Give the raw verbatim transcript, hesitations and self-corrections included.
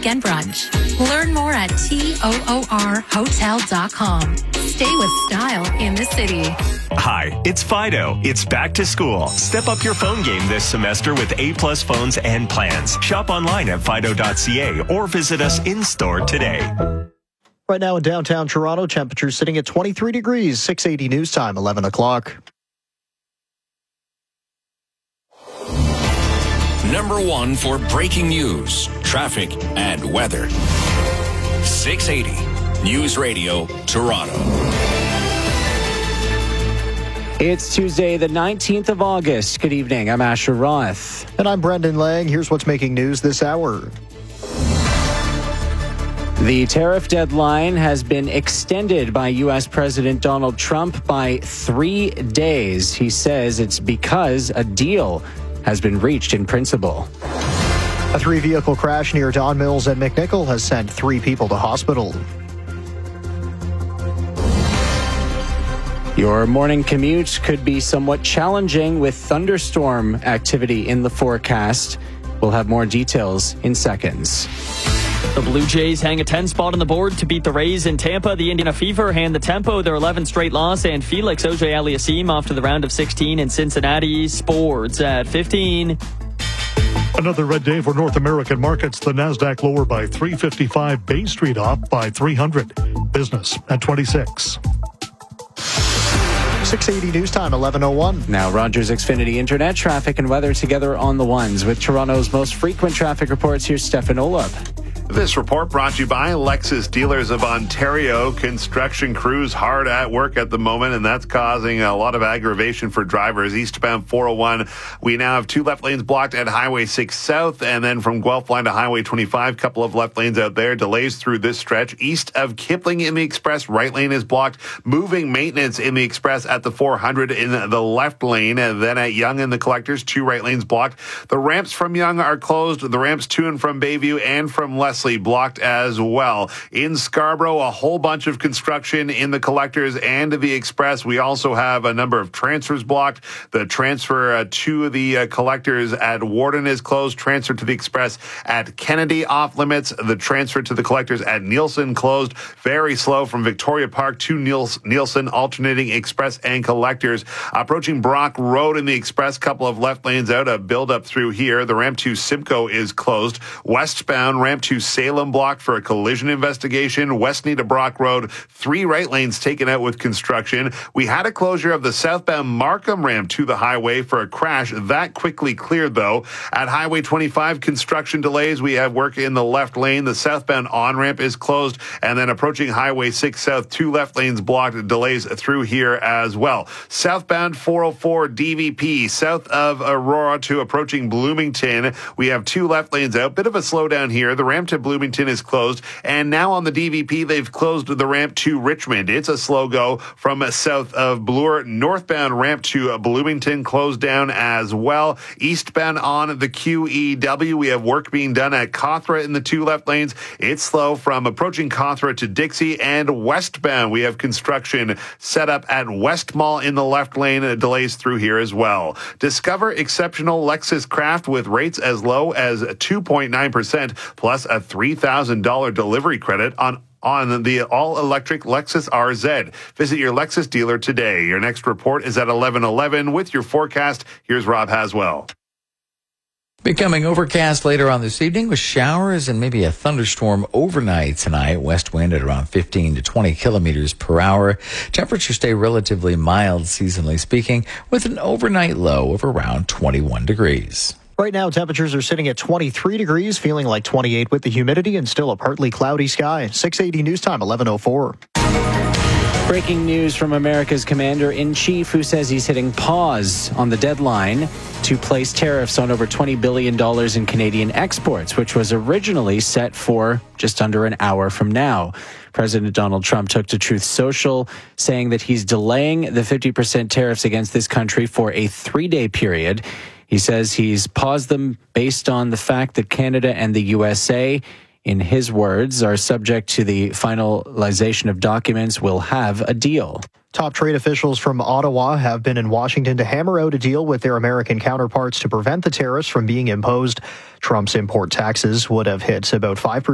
weekend brunch. Learn more at toor hotel dot com. Stay with style in the city. Hi, it's Fido. It's back to school. Step up your phone game this semester with A-plus phones and plans. Shop online at fido dot c a or visit us in-store today. Right now in downtown Toronto, temperatures sitting at twenty-three degrees, six eighty news time, eleven o'clock. Number one for breaking news, traffic, and weather. six eighty News Radio, Toronto. It's Tuesday, the nineteenth of August. Good evening. I'm Asher Roth. And I'm Brendan Lang. Here's what's making news this hour. The tariff deadline has been extended by U S President Donald Trump by three days. He says it's because a deal has been reached in principle. A three-vehicle crash near Don Mills and McNichol has sent three people to hospital. Your morning commute could be somewhat challenging with thunderstorm activity in the forecast. We'll have more details in seconds. The Blue Jays hang a ten spot on the board to beat the Rays in Tampa. The Indiana Fever hand the Tempo their eleventh straight loss, and Felix Auger-Aliassime off to the round of sixteen in Cincinnati. Sports at fifteen. Another red day for North American markets. The Nasdaq lower by three fifty-five, Bay Street up by three hundred. Business at twenty-six. six eighty news time, eleven oh one. Now Rogers Xfinity Internet traffic and weather together on the ones. With Toronto's most frequent traffic reports, here's Stefan Olub. This report brought to you by Lexus Dealers of Ontario. Construction crews hard at work at the moment, and that's causing a lot of aggravation for drivers. Eastbound four oh one, we now have two left lanes blocked at Highway six South, and then from Guelph Line to Highway twenty-five, couple of left lanes out there. Delays through this stretch. East of Kipling in the Express, right lane is blocked. Moving maintenance in the Express at the four hundred in the left lane, and then at Yonge and the Collectors, two right lanes blocked. The ramps from Yonge are closed. The ramps to and from Bayview and from Leslie blocked as well. In Scarborough, a whole bunch of construction in the Collectors and the Express. We also have a number of transfers blocked. The transfer uh, to the uh, Collectors at Warden is closed. Transfer to the Express at Kennedy off limits. The transfer to the Collectors at Nielsen closed. Very slow from Victoria Park to Niels- Nielsen, alternating Express and Collectors. Approaching Brock Road in the Express, couple of left lanes out, a build up through here. The ramp to Simcoe is closed. Westbound ramp to Salem blocked for a collision investigation. West Nita Brock Road, three right lanes taken out with construction. We had a closure of the southbound Markham ramp to the highway for a crash. That quickly cleared, though. At Highway twenty-five, construction delays. We have work in the left lane. The southbound on-ramp is closed. And then approaching Highway six South, two left lanes blocked. Delays through here as well. Southbound four oh four D V P, south of Aurora to approaching Bloomington. We have two left lanes out. Bit of a slowdown here. The ramp to Bloomington is closed. And now on the D V P, they've closed the ramp to Richmond. It's a slow go from south of Bloor. Northbound ramp to Bloomington closed down as well. Eastbound on the Q E W, we have work being done at Cawthra in the two left lanes. It's slow from approaching Cawthra to Dixie. And westbound, we have construction set up at West Mall in the left lane. Delays through here as well. Discover exceptional Lexus Craft with rates as low as two point nine percent plus a three thousand dollars delivery credit on on the all-electric Lexus R Z. Visit your Lexus dealer today. Your next report is at eleven eleven. With your forecast, here's Rob Haswell. Becoming overcast later on this evening with showers and maybe a thunderstorm overnight tonight. West wind at around fifteen to twenty kilometers per hour. Temperatures stay relatively mild, seasonally speaking, with an overnight low of around twenty-one degrees. Right now, temperatures are sitting at twenty-three degrees, feeling like twenty-eight with the humidity and still a partly cloudy sky. six eighty news time, eleven oh four. Breaking news from America's commander-in-chief, who says he's hitting pause on the deadline to place tariffs on over twenty billion dollars in Canadian exports, which was originally set for just under an hour from now. President Donald Trump took to Truth Social, saying that he's delaying the fifty percent tariffs against this country for a three-day period. He says he's paused them based on the fact that Canada and the U S A, in his words, are subject to the finalization of documents, will have a deal. Top trade officials from Ottawa have been in Washington to hammer out a deal with their American counterparts to prevent the tariffs from being imposed. Trump's import taxes would have hit about five percent